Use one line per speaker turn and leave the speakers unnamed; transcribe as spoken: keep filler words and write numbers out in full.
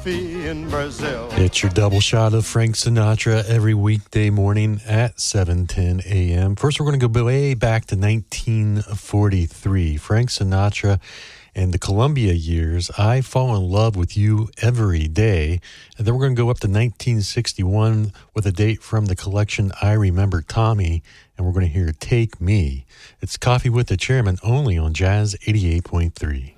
coffee in Brazil.
It's your double shot of Frank Sinatra every weekday morning at seven ten a.m. First, we're going to go way back to nineteen forty-three. Frank Sinatra and the Columbia years, I Fall in Love with You Every Day. And then we're going to go up to nineteen sixty-one with a date from the collection I Remember Tommy. And we're going to hear Take Me. It's Coffee with the Chairman only on Jazz eighty-eight point three.